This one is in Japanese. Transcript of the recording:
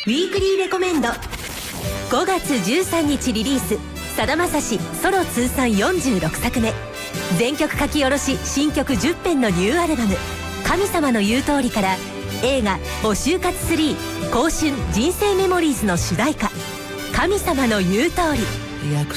ウィークリーレコメンド。5月13日リリース、さだまさしソロ通算46作目、全曲書き下ろし新曲10編のニューアルバム「神様の言う通り」から映画「お就活3香春人生メモリーズ」の主題歌「神様の言う通り」。